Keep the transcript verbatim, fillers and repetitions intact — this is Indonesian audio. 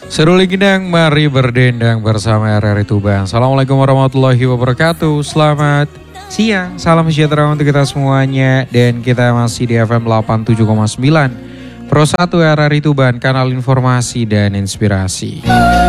Seruling Gendang, mari berdendang bersama R R I Tuban. Assalamualaikum warahmatullahi wabarakatuh. Selamat siang, salam sejahtera untuk kita semuanya. Dan kita masih di F M delapan puluh tujuh koma sembilan Pro satu R R I Tuban, kanal informasi dan inspirasi.